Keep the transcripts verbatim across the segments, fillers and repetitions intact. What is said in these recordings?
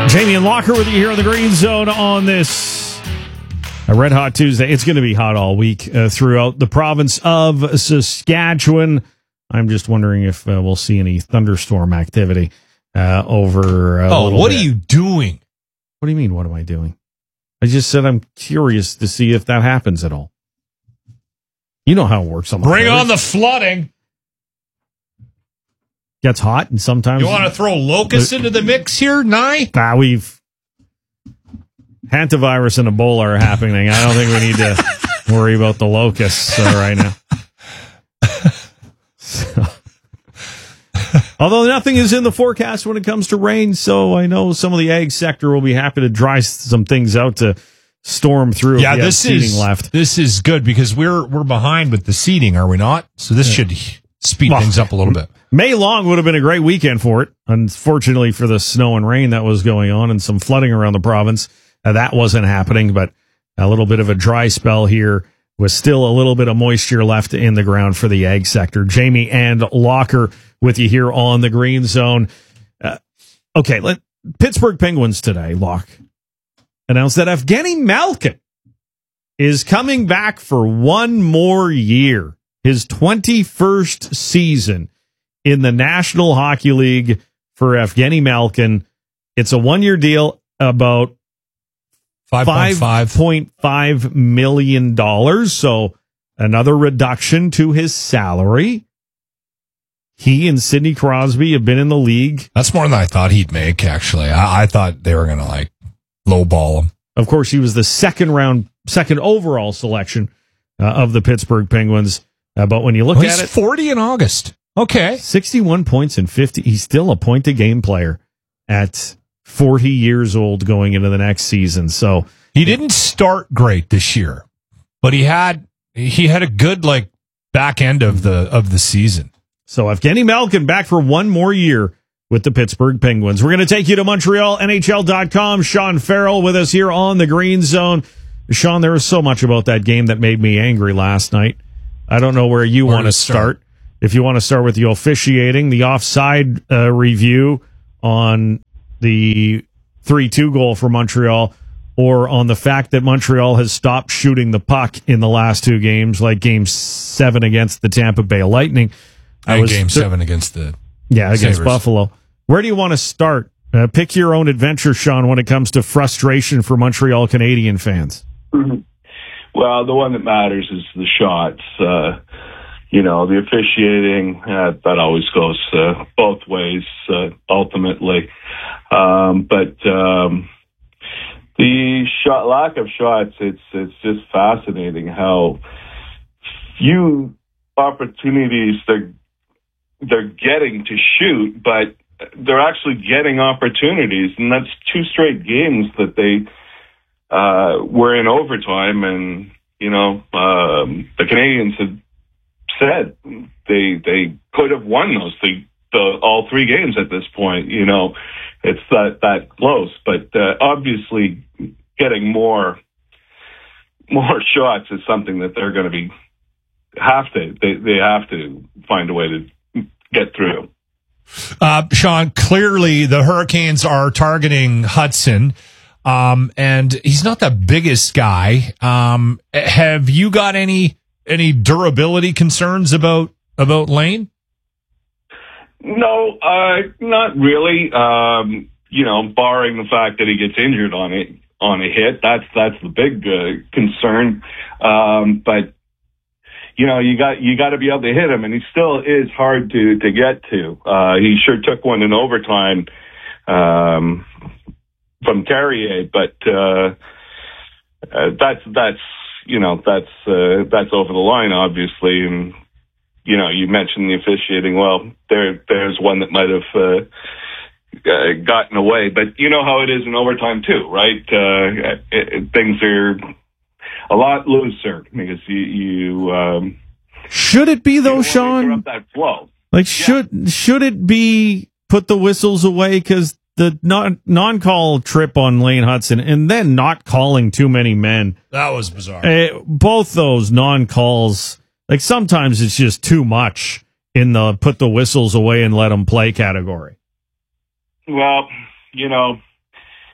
Jamie and Locker with you here on the Green Zone on this a Red Hot Tuesday. It's going to be hot all week uh, throughout the province of Saskatchewan. I'm just wondering if uh, we'll see any thunderstorm activity uh, over a Oh, little what bit. are you doing? What do you mean, what am I doing? I just said I'm curious to see if that happens at all. You know how it works on the Bring road. on the flooding. Gets hot and sometimes... You want to throw locusts into the mix here, Nye? Nah, we've... Hantavirus and Ebola are happening. I don't think we need to worry about the locusts uh, right now. So. Although nothing is in the forecast when it comes to rain, so I know some of the ag sector will be happy to dry some things out to storm through. Yeah, if you this have seeding is left. This is good because we're we're behind with the seeding, are we not? So this should speed Well, things up a little bit. May long would have been a great weekend for it. Unfortunately for the snow and rain that was going on and some flooding around the province, uh, that wasn't happening, but a little bit of a dry spell here with still a little bit of moisture left in the ground for the ag sector. Jamie and Locker with you here on the Green Zone. Uh, okay, let Pittsburgh Penguins today, Lock, announced that Evgeny Malkin is coming back for one more year, his twenty-first season in the National Hockey League for Evgeny Malkin. It's a one-year deal, about five point five million dollars, so another reduction to his salary. He and Sidney Crosby have been in the league. That's more than I thought he'd make, actually. I, I thought they were going to, like, lowball him. Of course, he was the second round, second overall selection uh, of the Pittsburgh Penguins. Uh, but when you look Well, at he's it, forty in August. Okay. sixty-one points and fifty. He's still a point-a-game player at forty years old going into the next season. So He didn't start great this year, but he had he had a good, like, back end of the of the season. So Evgeny Malkin back for one more year with the Pittsburgh Penguins. We're going to take you to Montreal N H L dot com. Sean Farrell with us here on the Green Zone. Sean, there was so much about that game that made me angry last night. I don't know where you Where want to to start. start? If you want to start with the officiating, the offside uh, review on the three two goal for Montreal, or on the fact that Montreal has stopped shooting the puck in the last two games, like game seven against the Tampa Bay Lightning. I And was game cer- seven against the Yeah, against Sabres. Buffalo. Where do you want to start? Uh, pick your own adventure, Sean, when it comes to frustration for Montreal Canadian fans. Mhm. Well, the one that matters is the shots. Uh, you know, the officiating, uh, that always goes uh, both ways, uh, ultimately. Um, but um, the shot, lack of shots, it's it's just fascinating how few opportunities they're they're getting to shoot, but they're actually getting opportunities, and that's two straight games that they uh, were in overtime, and you know um, the Canadians had said they they could have won those the, the all three games at this point. You know, it's that that close, but uh, obviously getting more more shots is something that they're going to be have to they they have to find a way to get through. Uh, Sean, clearly the Hurricanes are targeting Hudson, um, and he's not the biggest guy. Um, have you got any any durability concerns about about Lane? No, uh, not really. Um, you know, barring the fact that he gets injured on it on a hit, that's that's the big uh, concern. Um, but you know, you got you got to be able to hit him, and he still is hard to to get to. Uh, he sure took one in overtime um, from Carrier, but uh, uh, that's that's you know that's uh, that's over the line, obviously. And you know, you mentioned the officiating. Well, there there's one that might have uh, uh, gotten away, but you know how it is in overtime too, right? Uh, it, it, things are a lot looser because you, you um, Should it be though, you Sean? interrupt that flow. Like, should should it be put the whistles away because the non non call trip on Lane Hudson and then not calling too many men? That was bizarre. Uh, both those non calls, like sometimes it's just too much in the put the whistles away and let them play category. Well, you know,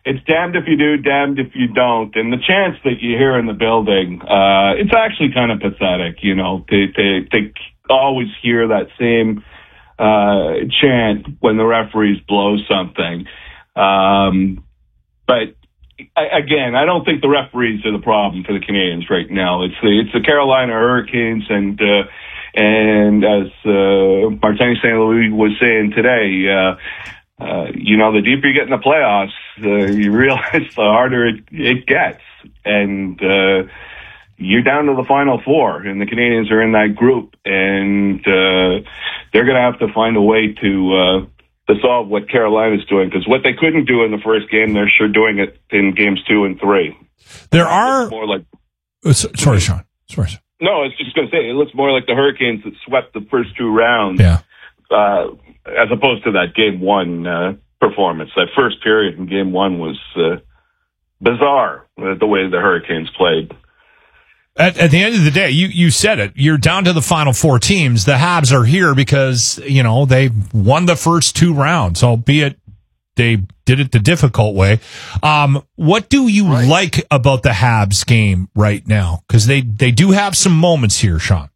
it's damned if you do, damned if you don't. And the chants that you hear in the building, uh, it's actually kind of pathetic, you know, to, to, to always hear that same uh, chant when the referees blow something. Um, but I, again, I don't think the referees are the problem for the Canadians right now. It's the, it's the Carolina Hurricanes, and uh, and as uh, Martin Saint Louis was saying today, uh, uh, you know, the deeper you get in the playoffs, uh, you realize the harder it, it gets, and uh, you're down to the Final Four, and the Canadians are in that group, and uh, they're going to have to find a way to uh, to solve what Carolina's doing, because what they couldn't do in the first game, they're sure doing it in games two and three. There are more like. Oh, sorry, Sean. Sorry. No, I was just going to say, it looks more like the Hurricanes that swept the first two rounds, yeah. uh, as opposed to that game one uh, performance. That first period in game one was uh, bizarre, uh, the way the Hurricanes played. At, at the end of the day, you, you said it. You're down to the final four teams. The Habs are here because, you know, they won the first two rounds, albeit they did it the difficult way. Um, what do you right. like about the Habs game right now? Because they, they do have some moments here, Sean.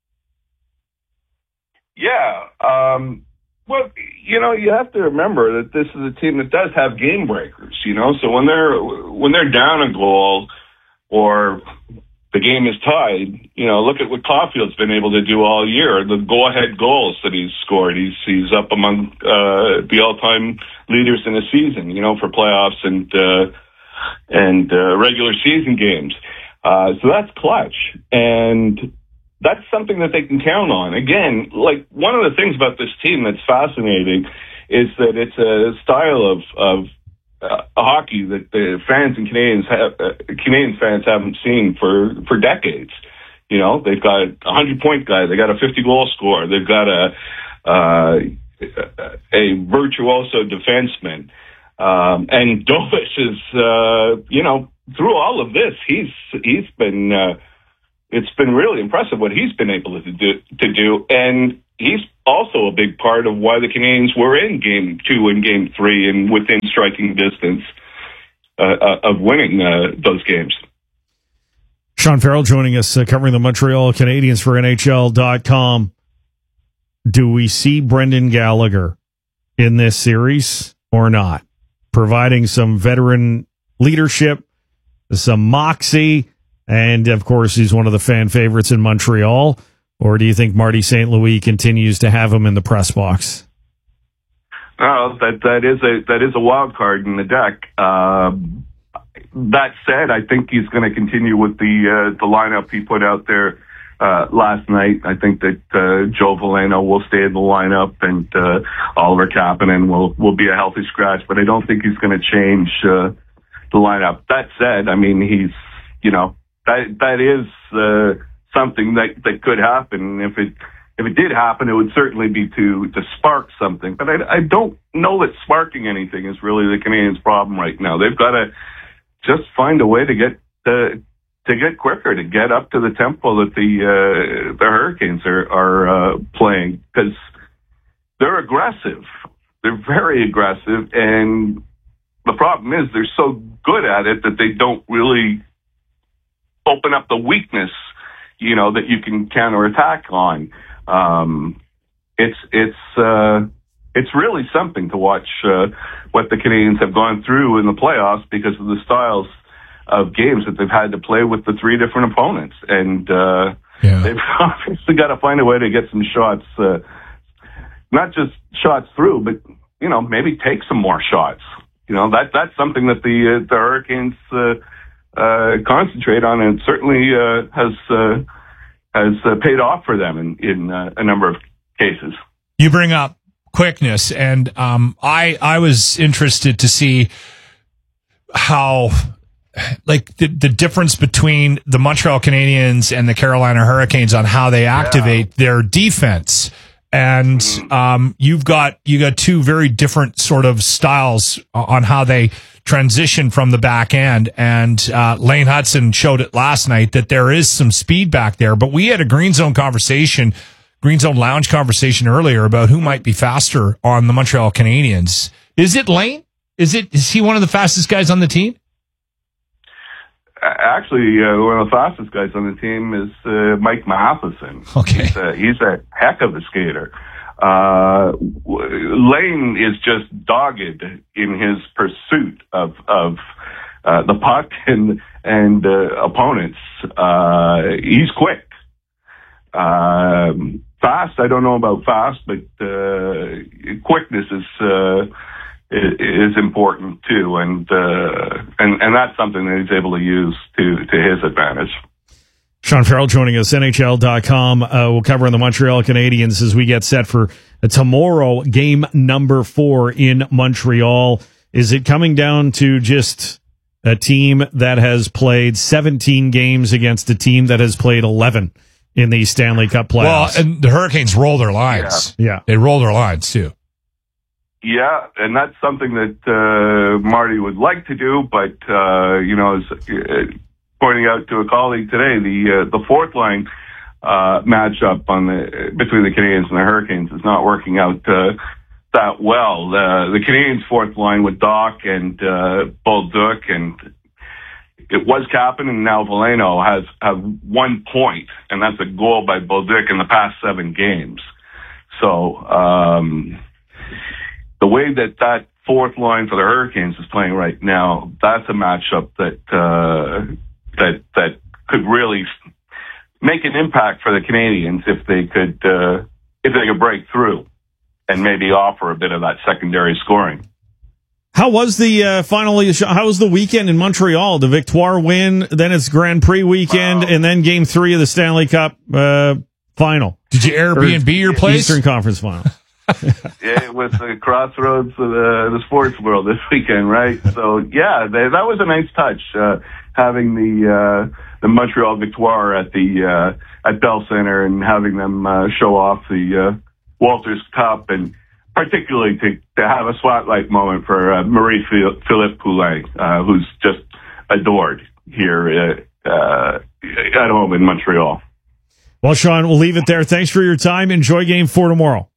Yeah. Um, well, you know, you have to remember that this is a team that does have game breakers, you know, so when they're, when they're down a goal or the game is tied, you know, look at what Caulfield's been able to do all year. The go-ahead goals that he's scored, he's he's up among uh, the all-time leaders in the season, you know, for playoffs and uh, and uh, regular season games. Uh, so that's clutch, and that's something that they can count on. Again, like one of the things about this team that's fascinating is that it's a style of of Uh, a hockey that the fans and Canadians have, uh, Canadian fans haven't seen for, for decades. You know, they've got a hundred point guy. They got a fifty goal scorer. They've got a, uh, a virtuoso defenseman. Um, and Dovish is, uh, you know, through all of this, he's, he's been, uh, it's been really impressive what he's been able to do, to do. And he's also a big part of why the Canadians were in game two and game three and within striking distance uh, of winning uh, those games. Sean Farrell joining us, uh, covering the Montreal Canadiens for N H L dot com. Do we see Brendan Gallagher in this series or not? Providing some veteran leadership, some moxie, and of course he's one of the fan favorites in Montreal. Or do you think Marty Saint Louis continues to have him in the press box? Oh, that that is a that is a wild card in the deck. Uh, that said, I think he's going to continue with the uh, the lineup he put out there uh, last night. I think that uh, Joe Veleno will stay in the lineup, and uh, Oliver Kapanen will will be a healthy scratch. But I don't think he's going to change uh, the lineup. That said, I mean he's you know that that is. Uh, something that, that could happen. If it if it did happen, it would certainly be to, to spark something. But I, I don't know that sparking anything is really the Canadians' problem right now. They've got to just find a way to get to, to get quicker, to get up to the tempo that the uh, the Hurricanes are are uh, playing, because they're aggressive. They're very aggressive, and the problem is they're so good at it that they don't really open up the weakness, you know, that you can counterattack on. Um, it's it's uh, it's really something to watch uh, what the Canadians have gone through in the playoffs because of the styles of games that they've had to play with the three different opponents, and uh, yeah. they've obviously got to find a way to get some shots, uh, not just shots through, but you know, maybe take some more shots. You know, that that's something that the uh, the Hurricanes uh, uh, concentrate on, and certainly uh, has. Uh, has uh, paid off for them in, in uh, a number of cases. You bring up quickness, and um, I I was interested to see how, like, the, the difference between the Montreal Canadiens and the Carolina Hurricanes on how they activate yeah. their defense. And um, you've got you got two very different sort of styles on how they transition from the back end. And uh, Lane Hudson showed it last night that there is some speed back there. But we had a Green Zone conversation, Green Zone Lounge conversation earlier about who might be faster on the Montreal Canadiens. Is it Lane? Is it? Is he one of the fastest guys on the team? Actually, uh, one of the fastest guys on the team is uh, Mike Matheson. Okay. He's a, he's a heck of a skater. Uh, Lane is just dogged in his pursuit of of uh, the puck and and uh, opponents. Uh, he's quick. Um, fast, I don't know about fast, but uh, quickness is uh, is important too, and uh, and and that's something that he's able to use to to his advantage. Sean Farrell joining us, N H L dot com. Uh, we'll cover on the Montreal Canadiens as we get set for tomorrow, game number four in Montreal. Is it coming down to just a team that has played seventeen games against a team that has played eleven in the Stanley Cup playoffs? Well, and the Hurricanes roll their lines. Yeah. yeah. They roll their lines, too. Yeah, and that's something that uh, Marty would like to do, but, uh, you know, as, uh, pointing out to a colleague today, the uh, the fourth line uh, matchup on the between the Canadiens and the Hurricanes is not working out uh, that well. Uh, the Canadiens' fourth line with Doc and uh, Bolduc, and it was Kapanen, and now Veleno has have one point, and that's a goal by Bolduc in the past seven games. So um, the way that that fourth line for the Hurricanes is playing right now, that's a matchup that. Uh, that that could really make an impact for the Canadiens if they could uh, if they could break through and maybe offer a bit of that secondary scoring. How was the uh, finally? How was the weekend in Montreal? The Victoire win, then it's Grand Prix weekend, wow. and then Game Three of the Stanley Cup uh, final. Did you Airbnb your place? Eastern Conference final. Yeah, it was the crossroads of the, the sports world this weekend, right? So yeah, they, that was a nice touch. Uh, having the uh, the Montreal Victoire at the uh, at Bell Center and having them uh, show off the uh, Walters Cup, and particularly to, to have a spotlight moment for uh, Marie-Philippe Poulin, uh, who's just adored here uh, uh, at home in Montreal. Well, Sean, we'll leave it there. Thanks for your time. Enjoy Game Four tomorrow.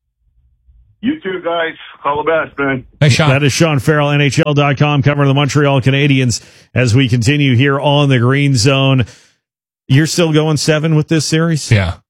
You too, guys. All the best, man. Thanks, Sean. That is Sean Farrell, N H L dot com, covering the Montreal Canadiens as we continue here on the Green Zone. You're still going seven with this series? Yeah.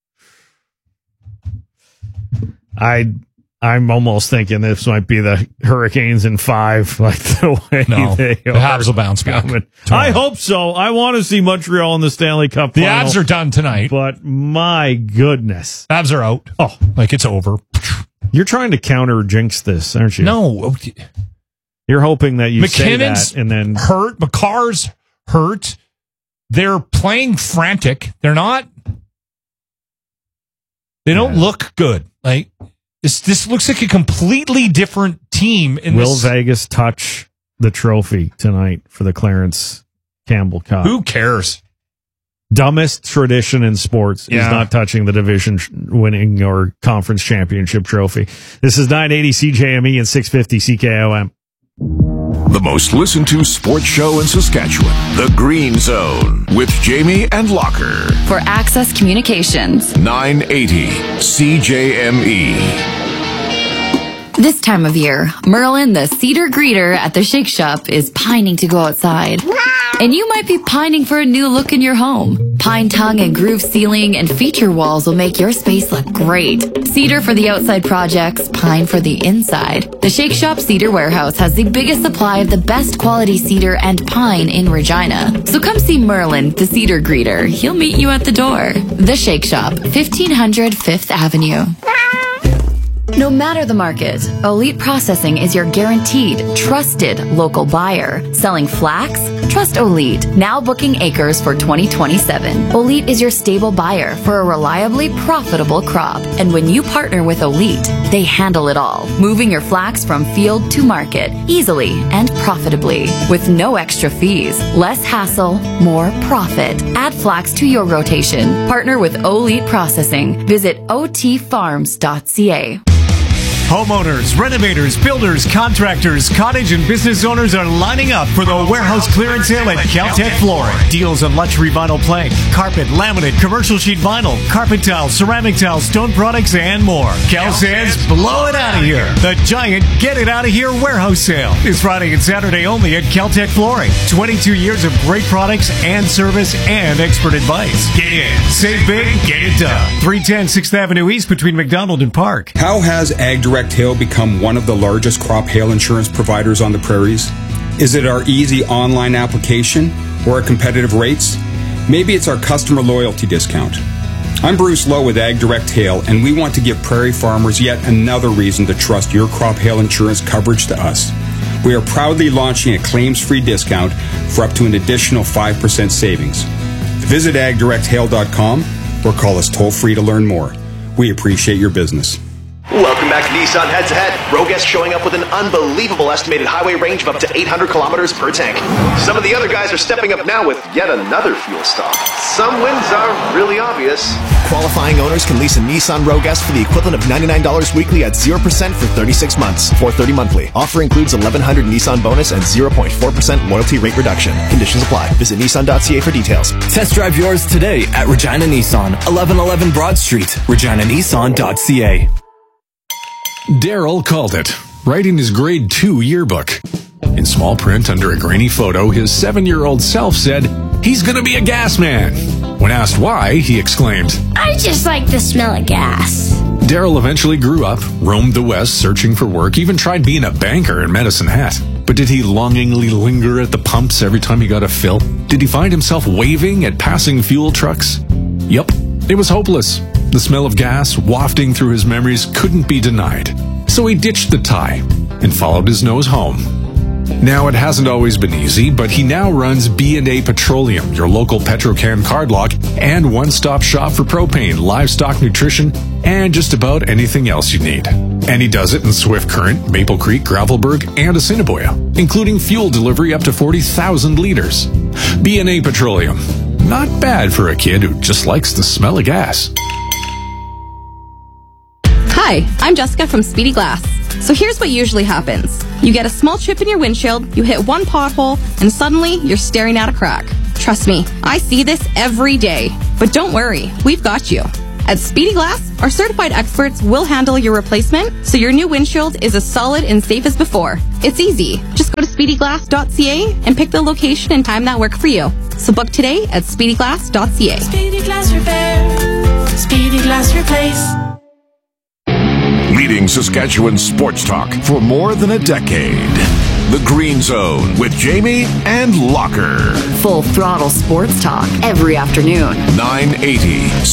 I, I'm almost thinking this might be the Hurricanes in five, like the way no, they the are. Habs will bounce back. I hope so. I want to see Montreal in the Stanley Cup The final, Habs are done tonight. But my goodness. Habs are out. Oh, like it's over. You're trying to counter jinx this, aren't you? No. You're hoping that you McKinnon's say that and then hurt. McCarr's hurt. They're playing frantic. They're not. They don't yeah. look good. Like this. This looks like a completely different team. In Will this. Vegas touch the trophy tonight for the Clarence Campbell Cup? Who cares? Dumbest tradition in sports yeah. is not touching the division winning or conference championship trophy. This is nine eighty C J M E and six fifty C K O M. The most listened to sports show in Saskatchewan, The Green Zone, with Jamie and Locker. For Access Communications. nine eighty C J M E. This time of year, Merlin, the cedar greeter at the Shake Shop, is pining to go outside. And you might be pining for a new look in your home. Pine tongue and groove ceiling and feature walls will make your space look great. Cedar for the outside projects, pine for the inside. The Shake Shop Cedar Warehouse has the biggest supply of the best quality cedar and pine in Regina. So come see Merlin, the cedar greeter. He'll meet you at the door. The Shake Shop, fifteen hundred Fifth Avenue. No matter the market, Elite Processing is your guaranteed, trusted local buyer. Selling flax? Trust Elite. Now booking acres for twenty twenty-seven. Elite is your stable buyer for a reliably profitable crop. And when you partner with Elite, they handle it all, moving your flax from field to market easily and profitably with no extra fees, less hassle, more profit. Add flax to your rotation. Partner with Elite Processing. Visit o t farms dot c a. Homeowners, renovators, builders, contractors, cottage and business owners are lining up for the warehouse clearance sale at Caltech Flooring. Deals on luxury vinyl plank, carpet, laminate, commercial sheet vinyl, carpet tile, ceramic tile, stone products, and more. Cal says, blow it out of here. The giant Get It Out of Here warehouse sale is Friday and Saturday only at Caltech Flooring. twenty-two years of great products and service and expert advice. Get in, save big, get it done. three ten sixth Avenue East between McDonald and Park. How has AgDirect Hail become one of the largest crop hail insurance providers on the prairies? Is it our easy online application or our competitive rates? Maybe it's our customer loyalty discount. I'm Bruce Lowe with AgDirect Hail, and we want to give prairie farmers yet another reason to trust your crop hail insurance coverage to us. We are proudly launching a claims-free discount for up to an additional five percent savings. Visit ag direct hail dot com or call us toll-free to learn more. We appreciate your business. Welcome back to Nissan Head to Head. Roguest showing up with an unbelievable estimated highway range of up to eight hundred kilometers per tank. Some of the other guys are stepping up now with yet another fuel stop. Some wins are really obvious. Qualifying owners can lease a Nissan Rogue S for the equivalent of ninety-nine dollars weekly at zero percent for thirty-six months, four hundred thirty monthly. Offer includes eleven hundred Nissan bonus and zero point four percent loyalty rate reduction. Conditions apply. Visit Nissan dot C A for details. Test drive yours today at Regina Nissan, eleven eleven Broad Street, regina nissan dot c a. Daryl called it, writing his grade two yearbook. In small print under a grainy photo, his seven-year-old self said, "He's gonna be a gas man." When asked why, he exclaimed, "I just like the smell of gas." Daryl eventually grew up, roamed the West searching for work, even tried being a banker in Medicine Hat. But did he longingly linger at the pumps every time he got a fill? Did he find himself waving at passing fuel trucks? Yup, it was hopeless. The smell of gas wafting through his memories couldn't be denied. So he ditched the tie and followed his nose home. Now, it hasn't always been easy, but he now runs B and A Petroleum, your local Petrocan cardlock and one-stop shop for propane, livestock nutrition, and just about anything else you need. And he does it in Swift Current, Maple Creek, Gravelburg, and Assiniboia, including fuel delivery up to forty thousand liters. B and A Petroleum. Not bad for a kid who just likes the smell of gas. Hi, I'm Jessica from Speedy Glass. So here's what usually happens. You get a small chip in your windshield, you hit one pothole, and suddenly you're staring at a crack. Trust me, I see this every day. But don't worry, we've got you. At Speedy Glass, our certified experts will handle your replacement so your new windshield is as solid and safe as before. It's easy. Just go to speedy glass dot c a and pick the location and time that work for you. So book today at speedy glass dot c a. Speedy Glass Repair. Speedy Glass Replace. Leading Saskatchewan sports talk for more than a decade. The Green Zone with Jamie and Locker. Full throttle sports talk every afternoon. nine eighty